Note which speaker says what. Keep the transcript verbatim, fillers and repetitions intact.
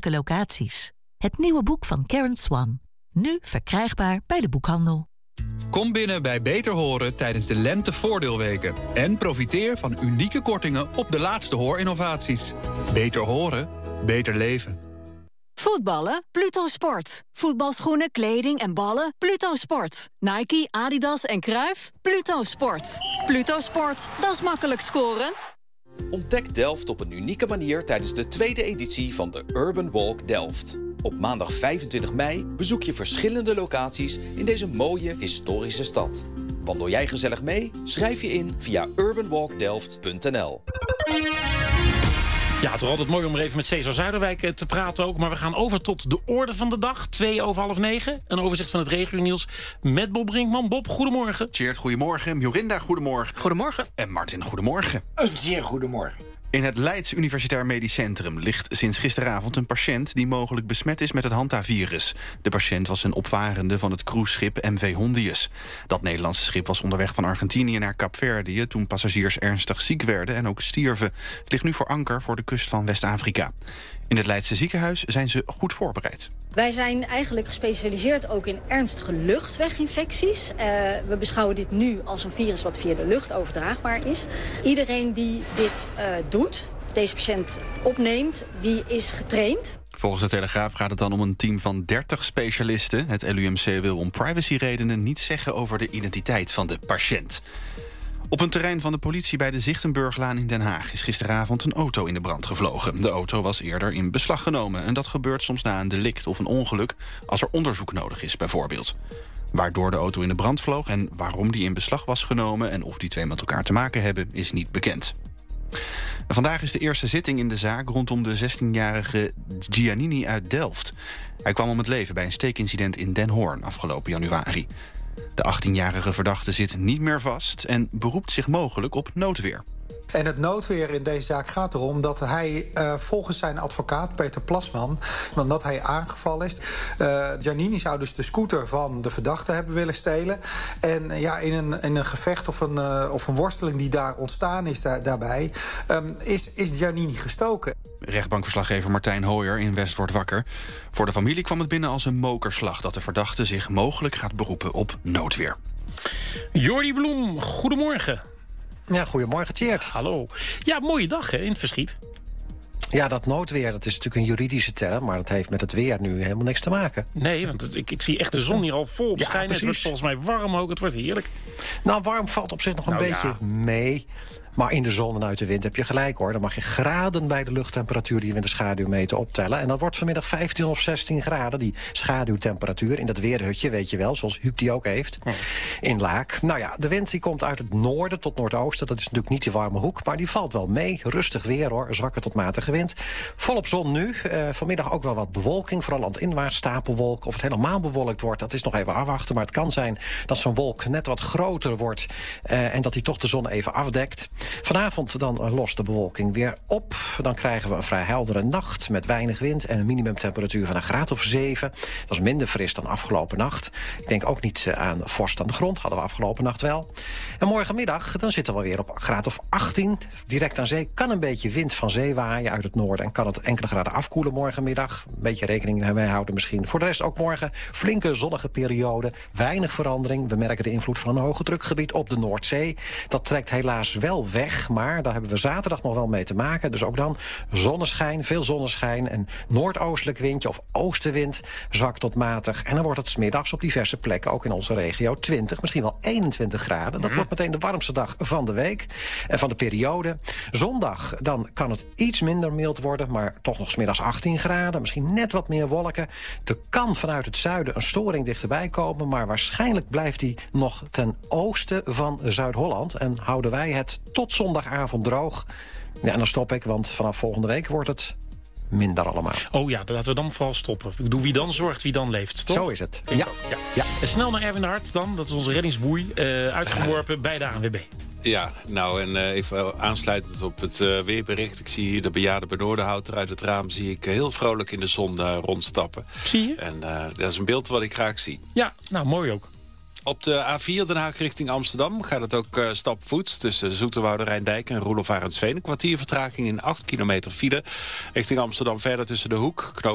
Speaker 1: aantrekkelijke locaties. Het nieuwe boek van Karen Swan. Nu verkrijgbaar bij de boekhandel.
Speaker 2: Kom binnen bij Beter Horen tijdens de Lentevoordeelweken. En profiteer van unieke kortingen op de laatste hoorinnovaties. Beter horen, beter leven.
Speaker 3: Voetballen? Pluto Sport. Voetbalschoenen, kleding en ballen? Pluto Sport. Nike, Adidas en Cruijff? Pluto Sport. Pluto Sport, dat is makkelijk scoren.
Speaker 4: Ontdek Delft op een unieke manier tijdens de tweede editie van de Urban Walk Delft. Op maandag vijfentwintig mei bezoek je verschillende locaties in deze mooie historische stad. Wandel jij gezellig mee? Schrijf je in via urban walk delft punt n l.
Speaker 5: Ja, het is altijd mooi om er even met Cesar Zuiderwijk te praten ook. Maar we gaan over tot de orde van de dag. Twee over half negen. Een overzicht van het regionieuws met Bob Brinkman. Bob, goedemorgen.
Speaker 6: Tjeerd, goedemorgen. Jorinda, goedemorgen.
Speaker 5: Goedemorgen.
Speaker 6: En Martin, goedemorgen.
Speaker 7: Een zeer goedemorgen.
Speaker 6: In het Leids Universitair Medisch Centrum ligt sinds gisteravond een patiënt die mogelijk besmet is met het hantavirus. De patiënt was een opvarende van het cruiseschip M V Hondius. Dat Nederlandse schip was onderweg van Argentinië naar Kaapverdië toen passagiers ernstig ziek werden en ook stierven. Het ligt nu voor anker voor de kust van West-Afrika. In het Leidse ziekenhuis zijn ze goed voorbereid.
Speaker 8: Wij zijn eigenlijk gespecialiseerd ook in ernstige luchtweginfecties. Uh, we beschouwen dit nu als een virus wat via de lucht overdraagbaar is. Iedereen die dit uh, doet, deze patiënt opneemt, die is getraind.
Speaker 6: Volgens de Telegraaf gaat het dan om een team van dertig specialisten. Het L U M C wil om privacyredenen niet zeggen over de identiteit van de patiënt. Op een terrein van de politie bij de Zichtenburglaan in Den Haag is gisteravond een auto in de brand gevlogen. De auto was eerder in beslag genomen en dat gebeurt soms na een delict of een ongeluk als er onderzoek nodig is bijvoorbeeld. Waardoor de auto in de brand vloog en waarom die in beslag was genomen en of die twee met elkaar te maken hebben is niet bekend. Vandaag is de eerste zitting in de zaak rondom de zestienjarige Giannini uit Delft. Hij kwam om het leven bij een steekincident in Den Hoorn afgelopen januari. De achttienjarige verdachte zit niet meer vast en beroept zich mogelijk op noodweer.
Speaker 9: En het noodweer in deze zaak gaat erom dat hij uh, volgens zijn advocaat Peter Plasman, dat hij aangevallen is. Uh, Giannini zou dus de scooter van de verdachte hebben willen stelen. En uh, ja, in een, in een gevecht of een, uh, of een worsteling die daar ontstaan is daar, daarbij, um, is, is Giannini gestoken.
Speaker 6: Rechtbankverslaggever Martijn Hooyer in West wordt wakker. Voor de familie kwam het binnen als een mokerslag dat de verdachte zich mogelijk gaat beroepen op noodweer.
Speaker 5: Jordi Bloem, goedemorgen.
Speaker 7: Ja, goedemorgen, Tjeerd.
Speaker 5: Hallo. Ja, mooie dag hè, in het verschiet.
Speaker 7: Ja, dat noodweer, dat is natuurlijk een juridische term, maar dat heeft met het weer nu helemaal niks te maken.
Speaker 5: Nee, want het, ik, ik zie echt de zon hier al vol op
Speaker 7: ja,
Speaker 5: schijnen.
Speaker 7: precies.
Speaker 5: Het wordt volgens mij warm ook, het wordt heerlijk.
Speaker 7: Nou, warm valt op zich nog een
Speaker 5: nou,
Speaker 7: beetje
Speaker 5: ja.
Speaker 7: mee. Maar in de zon en uit de wind heb je gelijk hoor. Dan mag je graden bij de luchttemperatuur die we in de schaduwmeter optellen. En dat wordt vanmiddag vijftien of zestien graden, die schaduwtemperatuur. In dat weerhutje, weet je wel, zoals Huub die ook heeft. Hm. In Laak. Nou ja, de wind die komt uit het noorden tot noordoosten. Dat is natuurlijk niet die warme hoek, maar die valt wel mee. Rustig weer hoor, zwakke tot matige wind. Volop zon nu. Uh, vanmiddag ook wel wat bewolking, vooral aan het inwaarts stapelwolk. Of het helemaal bewolkt wordt, dat is nog even afwachten. Maar het kan zijn dat zo'n wolk net wat groter wordt uh, en dat die toch de zon even afdekt. Vanavond dan lost de bewolking weer op. Dan krijgen we een vrij heldere nacht met weinig wind en een minimumtemperatuur van een graad of zeven. Dat is minder fris dan afgelopen nacht. Ik denk ook niet aan vorst aan de grond, hadden we afgelopen nacht wel. En morgenmiddag dan zitten we weer op een graad of achttien. Direct aan zee kan een beetje wind van zee waaien uit het noorden en kan het enkele graden afkoelen morgenmiddag. Een beetje rekening mee houden misschien. Voor de rest ook morgen flinke zonnige periode. Weinig verandering. We merken de invloed van een hoge drukgebied op de Noordzee. Dat trekt helaas wel weg, maar daar hebben we zaterdag nog wel mee te maken. Dus ook dan zonneschijn, veel zonneschijn en noordoostelijk windje of oostenwind, zwak tot matig. En dan wordt het 's middags op diverse plekken, ook in onze regio, twintig, misschien wel eenentwintig graden. Dat mm-hmm. wordt meteen de warmste dag van de week en van de periode. Zondag, dan kan het iets minder mild worden, maar toch nog 's middags achttien graden. Misschien net wat meer wolken. Er kan vanuit het zuiden een storing dichterbij komen, maar waarschijnlijk blijft die nog ten oosten van Zuid-Holland. En houden wij het tot zondagavond droog. Ja, en dan stop ik, want vanaf volgende week wordt het minder allemaal.
Speaker 5: Oh ja, laten we dan vooral stoppen. Ik bedoel, wie dan zorgt, wie dan leeft, toch?
Speaker 7: Zo is het.
Speaker 5: Ja. Ja. Ja. En snel naar Erwin de Hart dan. Dat is onze reddingsboei. Uh, uitgeworpen bij de A N W B.
Speaker 10: Ja, nou en uh, even aansluitend op het uh, weerbericht. Ik zie hier de bejaarde Benoordenhouter uit het raam. Zie ik heel vrolijk in de zon uh, rondstappen.
Speaker 5: Zie je?
Speaker 10: En uh, dat is een beeld wat ik graag zie.
Speaker 5: Ja, nou mooi ook.
Speaker 10: Op de A vier Den Haag richting Amsterdam gaat het ook uh, stapvoets tussen Zoeterwoude Rijndijk en Roelof Arendsveen. Een kwartier vertraging in acht kilometer file. Richting Amsterdam verder tussen de Hoek,